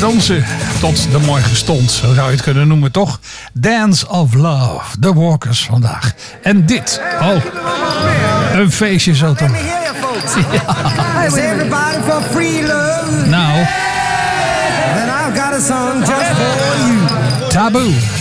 dansen tot de morgen stond. Zo zou je het kunnen noemen, toch? Dance of Love, The Walkers vandaag. En dit, een feestje zo toch. Ja. Is everybody for free love? Nou. Then I've got a song just for you. Taboe.